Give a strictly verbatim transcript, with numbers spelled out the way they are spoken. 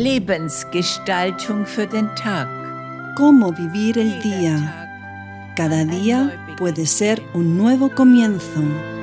Lebensgestaltung für den Tag. Cómo vivir el día. Cada día puede ser un nuevo comienzo.